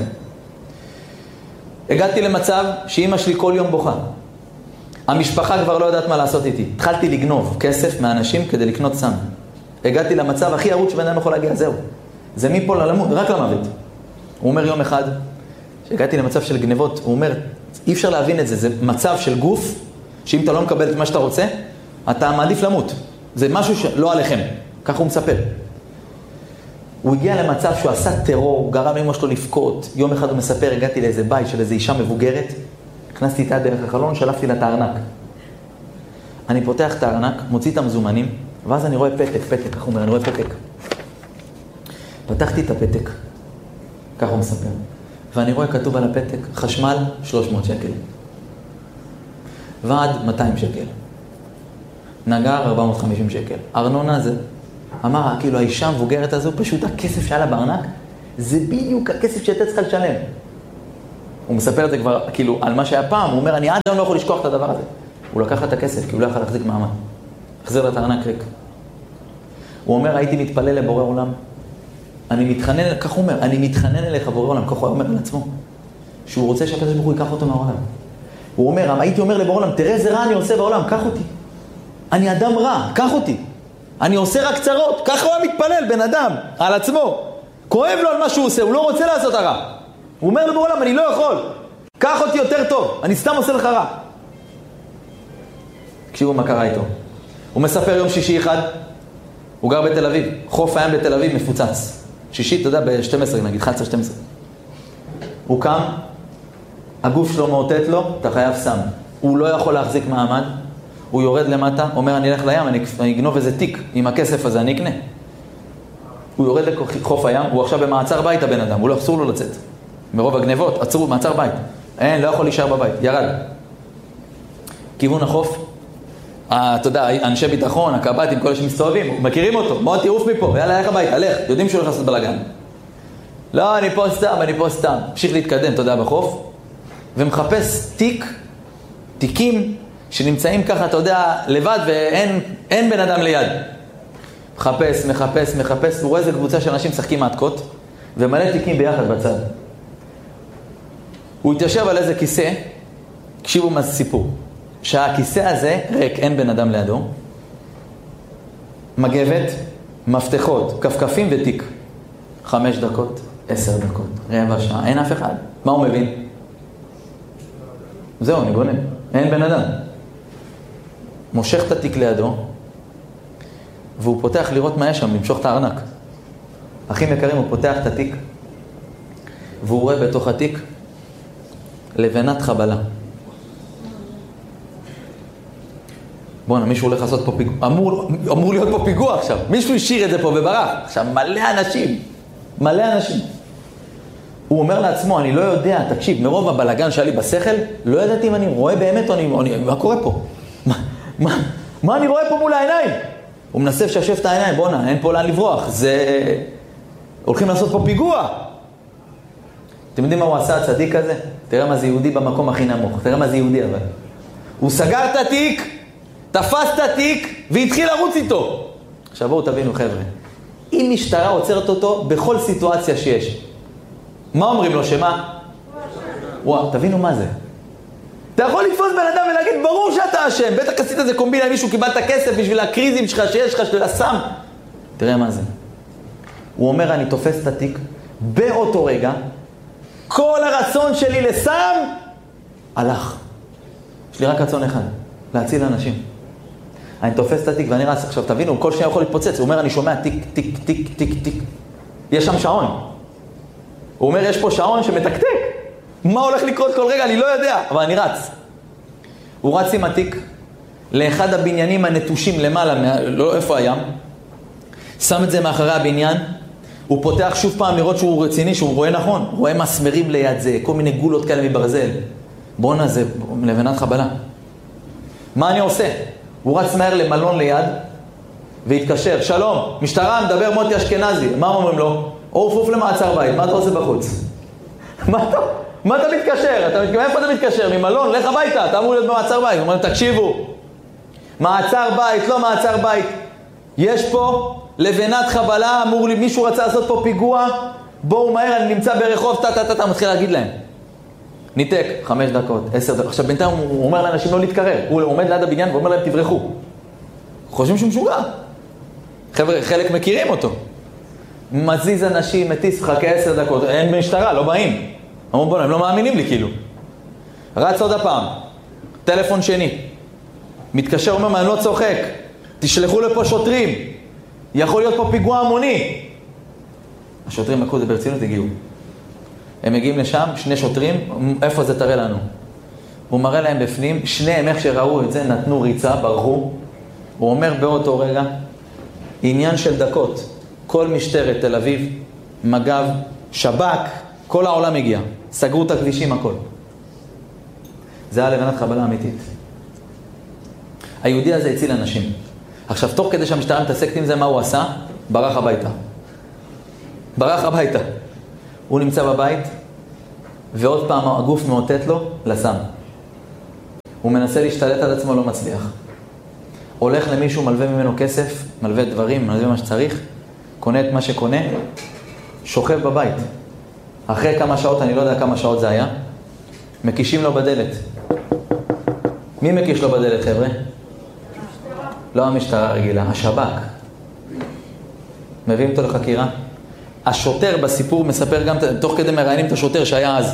הגעתי למצב שאמא שלי כל יום בוכה. המשפחה כבר לא יודעת מה לעשות איתי. התחלתי לגנוב כסף מאנשים כדי לקנות סם. הגעתי למצב הכי ערוץ שבן אדם יכול להגיע, זהו. זה מפה ללמוד, רק למוות. הוא אומר יום אחד, שהגעתי למצב של גנבות, הוא אומר, אי אפשר להבין את זה, זה מצב של גוף, שאם אתה לא מקבל את מה שאתה רוצה, אתה מעדיף למות. זה משהו שלא עליכם. ככה הוא מספר. הוא הגיע למצב שהוא עשה טרור, גרם לאמא שלו לבכות. יום אחד הוא מספר, הגעתי לאיזה בית של איזו אישה מבוגרת, הכנסתי איתה דרך החלון, שלפתי לה את הארנק. אני פותח את הארנק, מוציא את המזומנים, ואז אני רואה פתק, פתק, ככה הוא אומר, אני רואה פתק. פתחתי את הפתק, ככה הוא מספר. ואני רואה כתוב על הפתק, חשמל שלוש מאות שקל. ועד מאתיים שקל. נגר ארבע מאות וחמישים שקל. ארנונה זה, אמר, כאילו האישה המבוגרת הזו, פשוט הכסף שהיה לה בארנק, זה בדיוק הכסף שהייתה צריכה לשלם. הוא מספר את זה כבר, כאילו, על מה שהיה פעם, הוא אומר, אני עד היום לא יכול לשכוח את הדבר הזה. הוא לקח את הכסף, כי הוא לא יכול להחזיק מעמד. החזיר לה את הארנק ריק. הוא אומר, הייתי מתפלל לבורא עולם. אני מתחנן, כך הוא אומר, אני מתחנן אליך בורא עולם, כך הוא אומר על עצמו. שהוא רוצה שהקדוש ברוך הוא ייקח אותו מהעולם. הוא אומר, הייתי אומר לבורא עולם, תראה איזה רע אני עושה בעולם, קח אותי. אני אדם רע, קח אותי. אני עושה רק צרות, ככה הוא מתפלל, בן אדם, על עצמו. כואב לו על מה שהוא עושה, הוא לא רוצה לעשות הרע. הוא אומר לבורא עולם, אני לא יכול. קח אותי יותר טוב, אני סתם עושה לך רע. תקשיבו מה קרה איתו. הוא מספר יום שישי אחד, הוא גר בתל אביב, חוף הים בתל אביב מפוצץ. שישי, אתה יודע, ב-שתים עשרה נגיד, אחת עשרה שתים עשרה. הוא קם, הגוף שלו מאותת לו, אתה חייב סם. הוא לא יכול להחזיק מעמד, הוא יורד למטה, אומר אני אלך לים, אני אגנוב איזה תיק, עם הכסף הזה אני אקנה. הוא יורד לחוף הים, הוא עכשיו במעצר בית הבן אדם, הוא לא אסור לו לצאת. מרוב הגנבות, עצרו, מעצר בית. אין, לא יכול להישאר בבית, ירד. כיוון החוף, אתה יודע, אנשי ביטחון, הקב"טים, כל שמסתובבים, מכירים אותו, בוא תעוף מפה, יאללה, לך הביתה, הלך, יודעים שהוא הולך לעשות בלגן. לא, אני פה סתם, אני פה סתם. המשיך להתקדם, אתה יודע, בחוף, ומחפש תיק, תיקים שנמצאים ככה, אתה יודע, לבד, ואין אין בן אדם ליד. מחפש, מחפש, מחפש, הוא רואה איזה קבוצה של אנשים משחקים מעתקות, ומלא תיקים ביחד בצד. הוא התיישב על איזה כיסא, תקשיבו מה זה סיפור. שהכיסא הזה ריק, אין בן אדם לידו, מגבת, מפתחות, כפכפים ותיק. חמש דקות, עשר דקות, רבע שעה, אין אף אחד. מה הוא מבין? זהו, אני גונן. אין בן אדם. מושך את התיק לידו, והוא פותח לראות מה יש שם, למשוך את הארנק. אחים יקרים, הוא פותח את התיק, והוא רואה בתוך התיק לבנת חבלה. בוא'נה, מישהו הולך לעשות פה פיגוע, אמור, אמור להיות פה פיגוע עכשיו. מישהו השאיר את זה פה וברח. עכשיו, מלא אנשים, מלא אנשים. הוא אומר לעצמו, אני לא יודע, תקשיב, מרוב הבלגן שהיה לי בשכל, לא ידעתי אם אני רואה באמת או אני, או אני מה קורה פה? מה, מה, מה אני רואה פה מול העיניים? הוא מנסה לששף את העיניים, בוא'נה, אין פה לאן לברוח. זה... הולכים לעשות פה פיגוע. אתם יודעים מה הוא עשה, הצדיק הזה? תראה מה זה יהודי במקום הכי נמוך. תראה מה זה יהודי, אבל. הוא סגר את התיק, תפס את התיק, והתחיל לרוץ איתו. עכשיו בואו תבינו, חבר'ה. אם משטרה עוצרת אותו בכל סיטואציה שיש, מה אומרים לו? שמה? וואו, תבינו מה זה. אתה יכול לתפוס בן אדם ולהגיד, ברור שאתה אשם. בטח עשית איזה קומבינה, מישהו קיבלת כסף בשביל הקריזים שלך שיש לך של הסם. תראה מה זה. הוא אומר, אני תופס את התיק, באותו רגע, כל הרצון שלי לסם, הלך. יש לי רק רצון אחד, להציל אנשים. אני תופס את התיק ואני רץ. עכשיו תבינו, כל שנייה יכול להתפוצץ. הוא אומר, אני שומע טיק, טיק, טיק, טיק, טיק. יש שם שעון. הוא אומר, יש פה שעון שמתקתק. מה הולך לקרות כל רגע? אני לא יודע, אבל אני רץ. הוא רץ עם התיק לאחד הבניינים הנטושים למעלה, לא איפה הים. שם את זה מאחורי הבניין. הוא פותח שוב פעם לראות שהוא רציני, שהוא רואה נכון. הוא רואה מסמרים ליד זה, כל מיני גולות כאלה מברזל. בואנה, זה לבנת חבלה. מה אני עושה? הוא רץ מהר למלון ליד, והתקשר, שלום, משטרה, מדבר מוטי אשכנזי. מה אומרים לו? עוף עוף למעצר בית, מה אתה עושה בחוץ? מה אתה, מה אתה מתקשר? אתה, איפה אתה מתקשר? ממלון, לך הביתה, אתה אמור להיות במעצר בית. הוא אומר, תקשיבו, מעצר בית, לא מעצר בית. יש פה לבנת חבלה, אמור לי, מישהו רצה לעשות פה פיגוע, בואו מהר, אני נמצא ברחוב, אתה, אתה, אתה, מתחיל להגיד להם. ניתק, חמש דקות, עשר דקות. עכשיו בינתיים הוא אומר לאנשים לא להתקרר. הוא עומד ליד הבניין ואומר להם תברחו. חושבים שהוא משוגע. חבר'ה, חלק מכירים אותו. מזיז אנשים, מטיס לך כעשר דקות. אין במשטרה, לא באים. אמרו בואו, הם לא מאמינים לי כאילו. רץ עוד הפעם. טלפון שני. מתקשר, אומר מה, אני לא צוחק. תשלחו לפה שוטרים. יכול להיות פה פיגוע המוני. השוטרים לקחו את זה ברצינות, הגיעו. הם מגיעים לשם, שני שוטרים, איפה זה תראה לנו? הוא מראה להם בפנים, שניהם איך שראו את זה, נתנו ריצה, ברחו. הוא אומר באותו רגע, עניין של דקות, כל משטרת תל אביב, מג"ב, שב"כ, כל העולם הגיע. סגרו את הכבישים, הכל. זה היה לבנת חבלה אמיתית. היהודי הזה הציל אנשים. עכשיו, תוך כדי שהמשטרה מתעסקת עם זה, מה הוא עשה? ברח הביתה. ברח הביתה. הוא נמצא בבית, ועוד פעם הגוף מאותת לו לסם. הוא מנסה להשתלט על עצמו, לא מצליח. הולך למישהו, מלווה ממנו כסף, מלווה דברים, מלווה מה שצריך, קונה את מה שקונה, שוכב בבית. אחרי כמה שעות, אני לא יודע כמה שעות זה היה, מקישים לו בדלת. מי מקיש לו בדלת, חבר'ה? המשטרה. לא המשטרה רגילה, השב"כ. מביאים אותו לחקירה. השוטר בסיפור מספר גם, תוך כדי מראיינים את השוטר שהיה אז.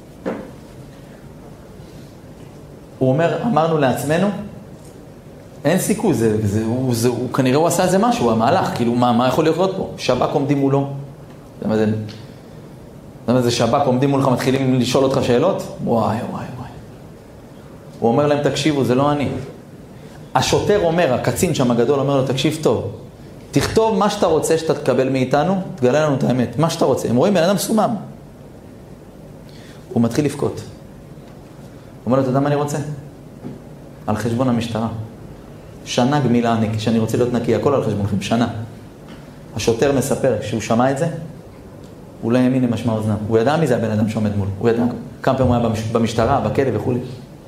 הוא אומר, אמרנו לעצמנו, אין סיכוי, זה, זה, הוא, זה, הוא, כנראה הוא עשה איזה משהו, המהלך, כאילו, מה, מה יכול להיות פה? שב"כ עומדים מולו. זה, זה, זה, זה שב"כ עומדים מולך, מתחילים לשאול אותך שאלות? וואי, וואי, וואי. הוא אומר להם, תקשיבו, זה לא אני. השוטר אומר, הקצין שם הגדול אומר לו, תקשיב טוב, תכתוב מה שאתה רוצה שאתה תקבל מאיתנו, תגלה לנו את האמת, מה שאתה רוצה. הם רואים בן אדם סומם. הוא מתחיל לבכות. הוא אומר לו, אתה יודע מה אני רוצה? על חשבון המשטרה. שנה גמילה, שאני רוצה להיות נקי, הכל על חשבונכם, שנה. השוטר מספר, כשהוא שמע את זה, הוא לא האמין למשמע אוזניו. הוא ידע מי זה הבן אדם שעומד מול. הוא ידע כמה פעמים הוא היה במשטרה, בכלא וכו'.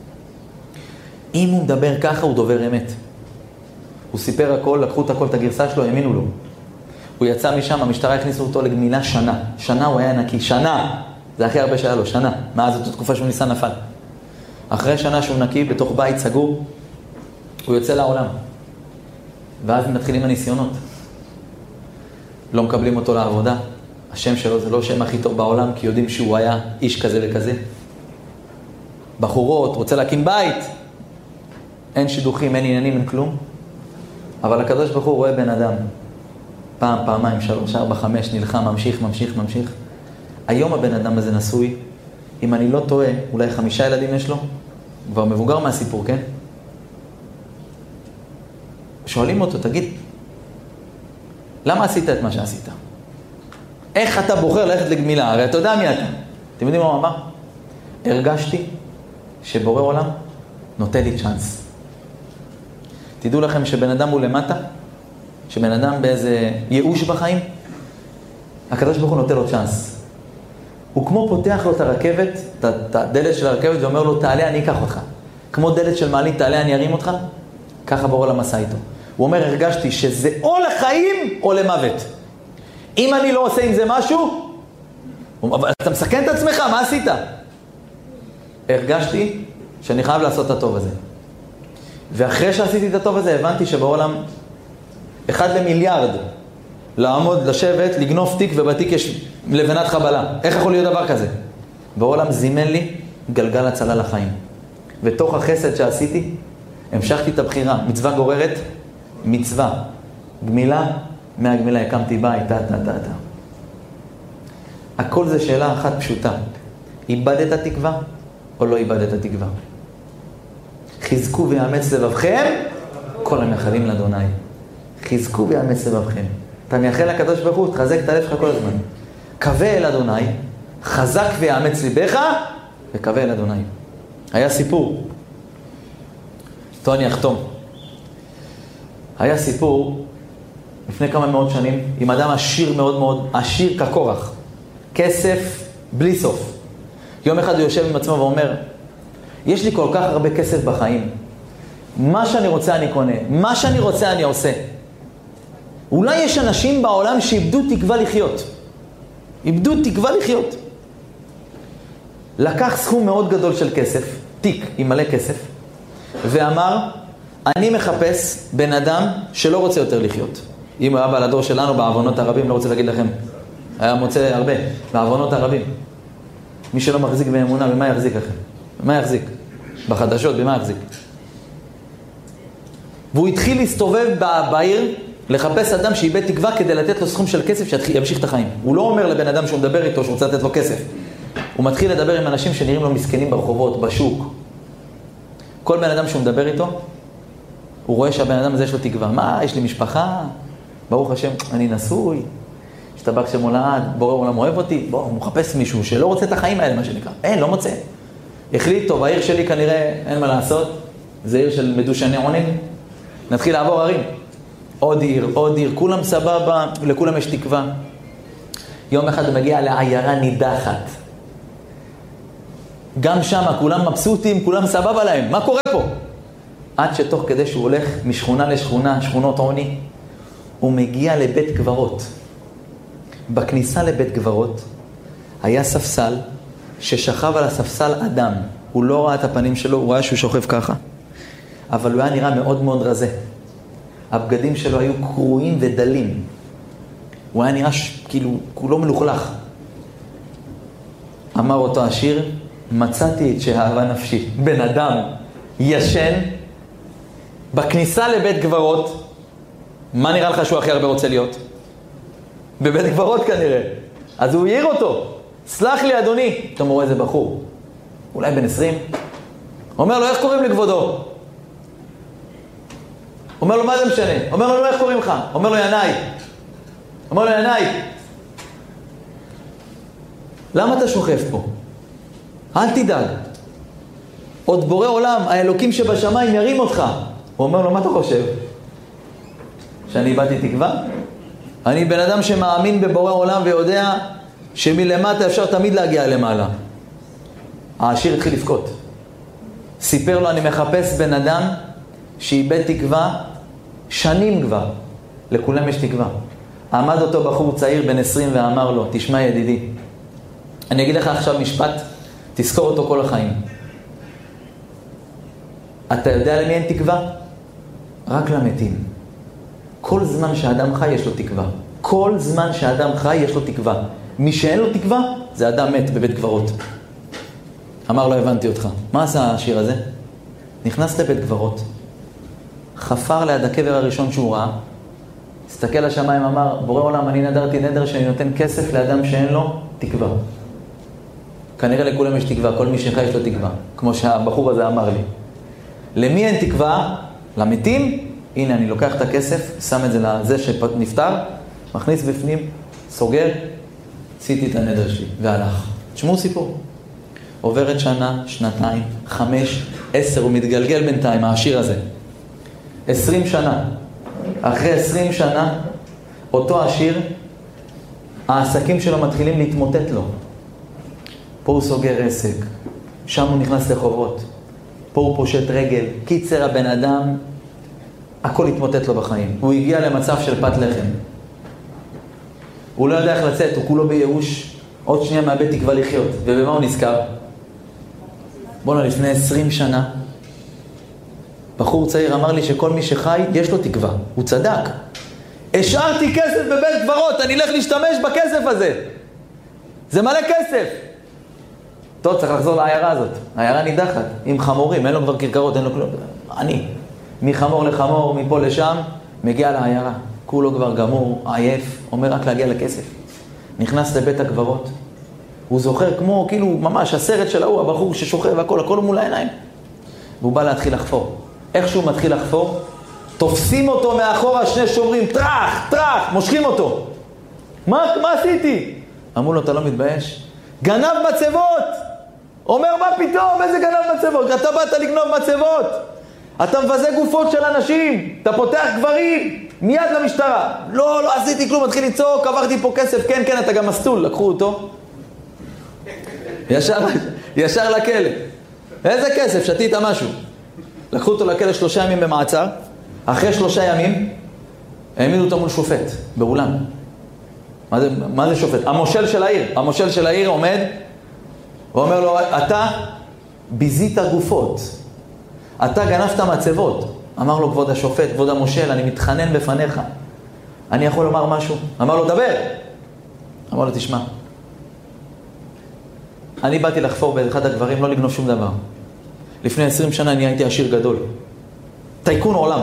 אם הוא מדבר ככה, הוא דובר אמת. הוא סיפר הכל, לקחו את הכל, את הגרסה שלו, האמינו לו. הוא יצא משם, המשטרה הכניסו אותו לגמילה שנה. שנה הוא היה נקי, שנה. זה הכי הרבה שהיה לו, שנה. מאז אותה תקופה שהוא ניסה נפל. אחרי שנה שהוא נקי, בתוך בית סגור, הוא יוצא לעולם. ואז מתחילים הניסיונות. לא מקבלים אותו לעבודה. השם שלו זה לא שם הכי טוב בעולם, כי יודעים שהוא היה איש כזה וכזה. בחורות, רוצה להקים בית. אין שידוכים, אין עניינים, אין כלום. אבל הקדוש ברוך הוא רואה בן אדם. פעם, פעמיים, שלוש, ארבע, חמש, נלחם, ממשיך, ממשיך, ממשיך. היום הבן אדם הזה נשוי. אם אני לא טועה, אולי חמישה ילדים יש לו. כבר מבוגר מהסיפור, כן? שואלים אותו, תגיד, למה עשית את מה שעשית? איך אתה בוחר ללכת לגמילה? הרי אתה יודע מי אתה. אתם יודעים מה הוא אמר? הרגשתי שבורא עולם נותן לי צ'אנס. תדעו לכם שבן אדם הוא למטה, שבן אדם באיזה ייאוש בחיים, הקדוש ברוך הוא נותן לו צ'אנס. הוא כמו פותח לו את הרכבת, את הדלת של הרכבת, ואומר לו, תעלה, אני אקח אותך. כמו דלת של מעלית, תעלה, אני ארים אותך. ככה בורא עולם עשה איתו. הוא אומר, הרגשתי שזה או לחיים או למוות. אם אני לא עושה עם זה משהו, אבל אתה מסכן את עצמך, מה עשית? הרגשתי שאני חייב לעשות את הטוב הזה. ואחרי שעשיתי את הטוב הזה, הבנתי שבעולם אחד למיליארד לעמוד, לשבת, לגנוף תיק, ובתיק יש לבנת חבלה. איך יכול להיות דבר כזה? בעולם זימן לי גלגל הצלה לחיים. ותוך החסד שעשיתי, המשכתי את הבחירה. מצווה גוררת, מצווה. גמילה, מהגמילה הקמתי בית, תה, תה, תה, תה. הכל זה שאלה אחת פשוטה. איבדת תקווה או לא איבדת תקווה? חזקו ויאמץ לבבכם, כל המייחלים לאדוני. חזקו ויאמץ לבבכם. אתה מייחל לקדוש ברוך הוא, תחזק את הלב שלך כל הזמן. קווה אל אדוני, חזק ויאמץ ליבך, וקווה אל אדוני. היה סיפור. טוני אחתום. היה סיפור לפני כמה מאות שנים עם אדם עשיר מאוד מאוד, עשיר כקורח. כסף בלי סוף. יום אחד הוא יושב עם עצמו ואומר, יש לי כל כך הרבה כסף בחיים. מה שאני רוצה אני קונה. מה שאני רוצה אני עושה. אולי יש אנשים בעולם שאיבדו תקווה לחיות. איבדו תקווה לחיות. לקח סכום מאוד גדול של כסף, תיק עם מלא כסף, ואמר, אני מחפש בן אדם שלא רוצה יותר לחיות. אם הוא היה בעל הדור שלנו בעוונות הרבים, לא רוצה להגיד לכם, היה מוצא הרבה, בעוונות הרבים. מי שלא מחזיק באמונה, במה יחזיק לכם? במה יחזיק? בחדשות, במה יחזיק? והוא התחיל להסתובב בעיר, לחפש אדם שאיבד תקווה כדי לתת לו סכום של כסף שימשיך את החיים. הוא לא אומר לבן אדם שהוא מדבר איתו, שהוא רוצה לתת לו כסף. הוא מתחיל לדבר עם אנשים שנראים לו מסכנים ברחובות, בשוק. כל בן אדם שהוא מדבר איתו, הוא רואה שהבן אדם הזה יש לו תקווה. מה, יש לי משפחה? ברוך השם, אני נשוי. השתבח שמולד, בורא עולם אוהב אותי. בוא, הוא מחפש מישהו שלא רוצה את החיים האלה, מה שנקרא. אין, לא מוצא. החליט, טוב, העיר שלי כנראה אין מה לעשות. זה עיר של מדושני עונג. נתחיל לעבור ערים. עוד עיר, עוד עיר, כולם סבבה, לכולם יש תקווה. יום אחד הוא מגיע לעיירה נידחת. גם שם כולם מבסוטים, כולם סבבה להם. מה קורה פה? עד שתוך כדי שהוא הולך משכונה לשכונה, שכונות עוני, הוא מגיע לבית גברות. בכניסה לבית גברות היה ספסל ששכב על הספסל אדם. הוא לא ראה את הפנים שלו, הוא ראה שהוא שוכב ככה. אבל הוא היה נראה מאוד מאוד רזה. הבגדים שלו היו קרועים ודלים. הוא היה נראה ש... כאילו, כולו מלוכלך. אמר אותו עשיר, מצאתי את שאהבה נפשי. בן אדם ישן בכניסה לבית גברות. מה נראה לך שהוא הכי הרבה רוצה להיות? בבית גברות כנראה. אז הוא העיר אותו. סלח לי אדוני. אתה רואה איזה בחור. אולי בן עשרים, אומר לו, איך קוראים לכבודו? אומר לו, מה זה משנה? אומר לו, איך קוראים לך? אומר לו, ינאי. אומר לו, ינאי. למה אתה שוכב פה? אל תדאג. עוד בורא עולם, האלוקים שבשמיים ירים אותך. הוא אומר לו, מה אתה חושב? שאני איבדתי תקווה? אני בן אדם שמאמין בבורא עולם ויודע שמלמטה אפשר תמיד להגיע למעלה. העשיר התחיל לבכות. סיפר לו, אני מחפש בן אדם שאיבד תקווה שנים כבר. לכולם יש תקווה. עמד אותו בחור צעיר בן עשרים ואמר לו, תשמע ידידי, אני אגיד לך עכשיו משפט, תזכור אותו כל החיים. אתה יודע למי אין תקווה? רק למתים. כל זמן שאדם חי יש לו תקווה. כל זמן שאדם חי יש לו תקווה. מי שאין לו תקווה זה אדם מת בבית קברות. אמר לו, הבנתי אותך. מה עשה השיר הזה? נכנס לבית קברות, חפר ליד הקבר הראשון שהוא ראה, הסתכל לשמיים, אמר, בורא עולם, אני נדרתי נדר שאני נותן כסף לאדם שאין לו תקווה. כנראה לכולם יש תקווה, כל מי שחי יש לו תקווה, כמו שהבחור הזה אמר לי. למי אין תקווה? למתים? הנה, אני לוקח את הכסף, שם את זה לזה שנפטר, מכניס בפנים, סוגר, עשיתי את הנדר שלי, והלך. תשמעו סיפור. עוברת שנה, שנתיים, חמש, עשר, הוא מתגלגל בינתיים, העשיר הזה. עשרים שנה. אחרי עשרים שנה, אותו עשיר, העסקים שלו מתחילים להתמוטט לו. פה הוא סוגר עסק, שם הוא נכנס לחובות, פה הוא פושט רגל. קיצר, הבן אדם, הכל התמוטט לו בחיים. הוא הגיע למצב של פת לחם. הוא לא יודע איך לצאת, הוא כולו בייאוש, עוד שנייה מאבד תקווה לחיות. ובמה הוא נזכר? בואו, לפני עשרים שנה, בחור צעיר אמר לי שכל מי שחי יש לו תקווה. הוא צדק. השארתי כסף בבית קברות, אני אלך להשתמש בכסף הזה. זה מלא כסף. טוב, צריך לחזור לעיירה הזאת. העיירה נידחת, עם חמורים, אין לו כבר קרקרות, אין לו כלום. אני, מחמור לחמור, מפה לשם, מגיע לעיירה. כולו כבר גמור, עייף, אומר רק להגיע לכסף. נכנס לבית הקברות. הוא זוכר כמו, כאילו, ממש הסרט של ההוא, הבחור ששוכב והכל, הכל מול העיניים. והוא בא להתחיל לחפור. איך שהוא מתחיל לחפור, תופסים אותו מאחורה שני שומרים, טרח, טרח, מושכים אותו. מה, מה עשיתי? אמרו לו, אתה לא מתבייש? גנב מצבות! אומר, מה פתאום? איזה גנב מצבות? אתה באת לגנוב מצבות. אתה מבזה גופות של אנשים. אתה פותח גברים. מיד למשטרה. לא, לא עשיתי כלום, מתחיל לצעוק, עברתי פה כסף. כן, כן, אתה גם מסטול. לקחו אותו. ישר, ישר לכלא. איזה כסף? שתית משהו. לקחו אותו לכלא שלושה ימים במעצר. אחרי שלושה ימים, העמידו אותו מול שופט, באולם. מה זה, מה זה שופט? המושל של העיר. המושל של העיר עומד, ואומר לו, אתה ביזית גופות. אתה גנבת מצבות. אמר לו, כבוד השופט, כבוד המושל, אני מתחנן בפניך. אני יכול לומר משהו? אמר לו, דבר. אמר לו, תשמע. אני באתי לחפור באחד הגברים, לא לגנוב שום דבר. לפני עשרים שנה אני הייתי עשיר גדול. טייקון עולם.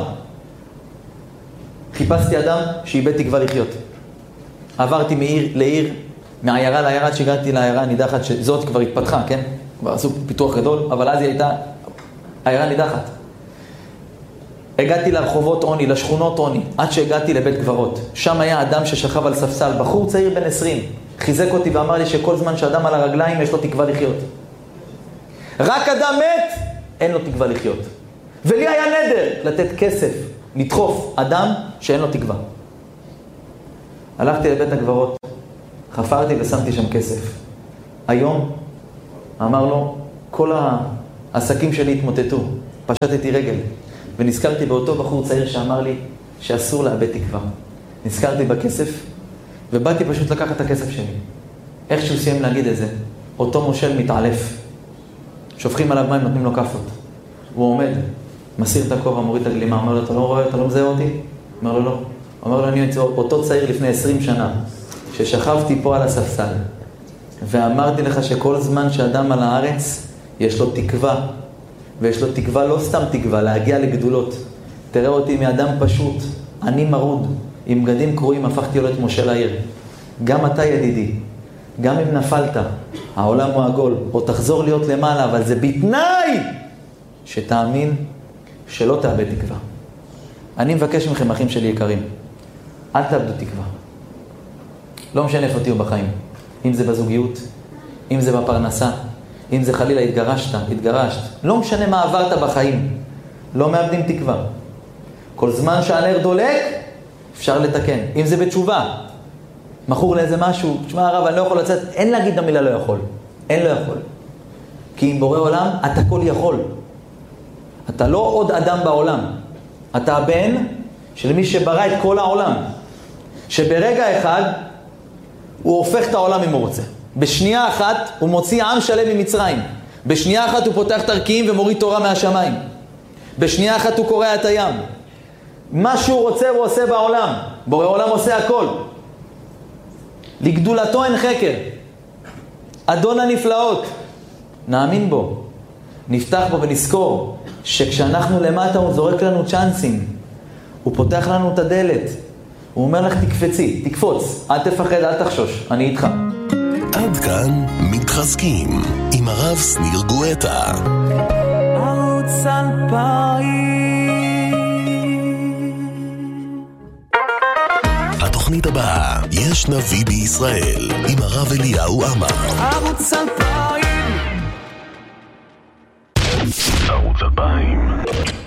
חיפשתי אדם שאיבד תקווה לחיות. עברתי מעיר לעיר, מעיירה לעיירה, עד שהגעתי לעיירה הנידחת, שזאת כבר התפתחה, כן? כבר עשו פיתוח גדול, אבל אז היא הייתה עיירה נידחת. הגעתי לרחובות עוני, לשכונות עוני, עד שהגעתי לבית קברות. שם היה אדם ששכב על ספסל, בחור צעיר בן עשרים. חיזק אותי ואמר לי שכל זמן שאדם על הרגליים יש לו תקווה לחיות. רק אדם מת, אין לו תקווה לחיות. ולי היה נדר לתת כסף, לדחוף אדם שאין לו תקווה. הלכתי לבית הקברות, חפרתי ושמתי שם כסף. היום, אמר לו, כל העסקים שלי התמוטטו, פשטתי רגל. ונזכרתי באותו בחור צעיר שאמר לי שאסור לאבד תקווה. נזכרתי בכסף, ובאתי פשוט לקחת את הכסף שלי. איך שהוא סיים להגיד את זה, אותו מושל מתעלף. שופכים עליו מים, נותנים לו כפות. הוא עומד, מסיר את הכובע, מוריד את הגלימה, אומר לו, אתה לא רואה, אתה לא מזהה אותי? אומר לו, לא. אומר לו, אני אותו צעיר לפני עשרים שנה, ששכבתי פה על הספסל, ואמרתי לך שכל זמן שאדם על הארץ, יש לו תקווה, ויש לו תקווה, לא סתם תקווה, להגיע לגדולות. תראה אותי מאדם פשוט, אני מרוד, עם בגדים קרועים, הפכתי לו את מושל העיר. גם אתה ידידי, גם אם נפלת, העולם הוא עגול, או תחזור להיות למעלה, אבל זה בתנאי שתאמין שלא תאבד תקווה. אני מבקש מכם, אחים שלי יקרים, אל תאבדו תקווה. לא משנה איפה תהיו בחיים. אם זה בזוגיות, אם זה בפרנסה, אם זה חלילה התגרשת, התגרשת. לא משנה מה עברת בחיים. לא מאבדים תקווה. כל זמן שהנר דולק, אפשר לתקן. אם זה בתשובה, מכור לאיזה משהו, תשמע הרב, אני לא יכול לצאת, אין להגיד את המילה לא יכול. אין לא יכול. כי אם בורא עולם, אתה כל יכול. אתה לא עוד אדם בעולם. אתה הבן של מי שברא את כל העולם. שברגע אחד, הוא הופך את העולם אם הוא רוצה. בשנייה אחת, הוא מוציא עם שלם ממצרים. בשנייה אחת, הוא פותח תרקיעים ומוריד תורה מהשמיים. בשנייה אחת, הוא קורע את הים. מה שהוא רוצה, הוא עושה בעולם. בורא עולם עושה הכל. לגדולתו אין חקר. אדון הנפלאות. נאמין בו. נפתח בו ונזכור שכשאנחנו למטה הוא זורק לנו צ'אנסים. הוא פותח לנו את הדלת. הוא אומר לך תקפצי, תקפוץ. אל תפחד, אל תחשוש. אני איתך.
עד כאן מתחזקים עם הרב שניר גואטה.
ערוץ אלפיים.
התוכנית הבאה, יש נביא בישראל עם הרב אליהו עמר.
ערוץ אלפיים.